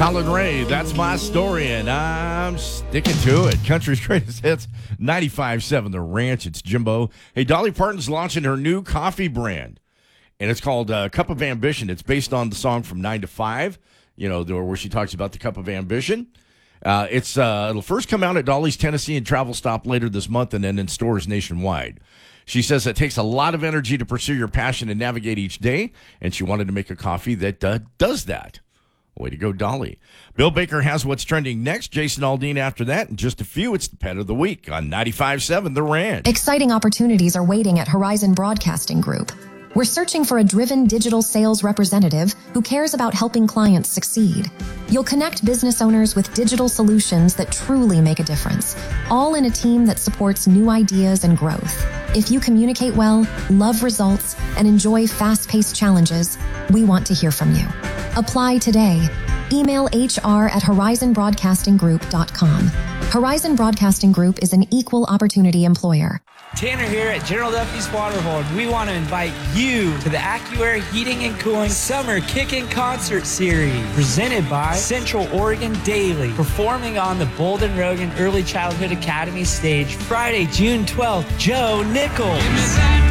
Colin Ray, that's my story, and I'm sticking to it. Country's greatest hits, 95.7 The Ranch. It's Jimbo. Hey, Dolly Parton's launching her new coffee brand, and it's called Cup of Ambition. It's based on the song from 9 to 5, where she talks about the Cup of Ambition. It'll first come out at Dolly's Tennessee and travel stop later this month, and then in stores nationwide. She says it takes a lot of energy to pursue your passion and navigate each day, and she wanted to make a coffee that does that. Way to go, Dolly. Bill Baker has what's trending next. Jason Aldean after that. In just a few, it's the Pet of the Week on 95.7 The Ranch. Exciting opportunities are waiting at Horizon Broadcasting Group. We're searching for a driven digital sales representative who cares about helping clients succeed. You'll connect business owners with digital solutions that truly make a difference, all in a team that supports new ideas and growth. If you communicate well, love results, and enjoy fast-paced challenges, we want to hear from you. Apply today. Email hr@horizonbroadcastinggroup.com. Horizon Broadcasting Group is an equal opportunity employer. Tanner here at General Duffy's Waterhole. We want to invite you to the AccuAir Heating and Cooling Summer Kickin' Concert Series, presented by Central Oregon Daily, performing on the Bolden Rogan Early Childhood Academy stage Friday, June 12th, Joe Nichols.